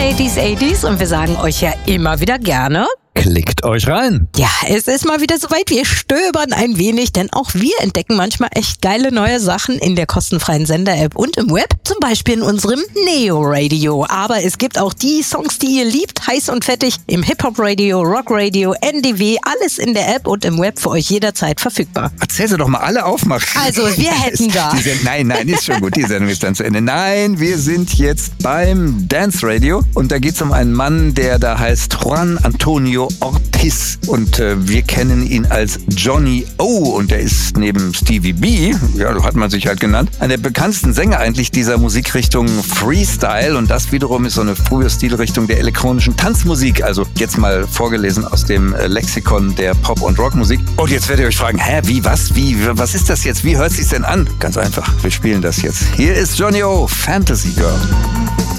80s, 80s und wir sagen euch ja immer wieder gerne: Klickt euch rein. Ja, es ist mal wieder soweit, wir stöbern ein wenig, denn auch wir entdecken manchmal echt geile neue Sachen in der kostenfreien Sender-App und im Web, zum Beispiel in unserem Neo-Radio. Aber es gibt auch die Songs, die ihr liebt, heiß und fettig, im Hip-Hop-Radio, Rock-Radio, NDW, alles in der App und im Web für euch jederzeit verfügbar. Erzähl sie doch mal alle aufmachen. Also, wir hätten da... Nein, ist schon gut, die Sendung ist dann zu Ende. Nein, wir sind jetzt beim Dance Radio und da geht es um einen Mann, der da heißt Juan Antonio Ortiz und wir kennen ihn als Johnny O und der ist neben Stevie B, ja, so hat man sich halt genannt, einer der bekanntesten Sänger eigentlich dieser Musikrichtung Freestyle und das wiederum ist so eine frühe Stilrichtung der elektronischen Tanzmusik, also jetzt mal vorgelesen aus dem Lexikon der Pop- und Rockmusik. Und jetzt werdet ihr euch fragen, was ist das jetzt, wie hört sich's denn an? Ganz einfach, wir spielen das jetzt. Hier ist Johnny O, Fantasy Girl.